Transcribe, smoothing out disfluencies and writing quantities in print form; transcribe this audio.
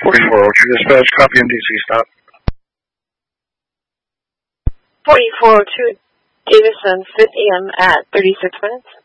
4402 dispatch, copy MDC, stop. 4402 Davison, 5 a.m. at 36 minutes.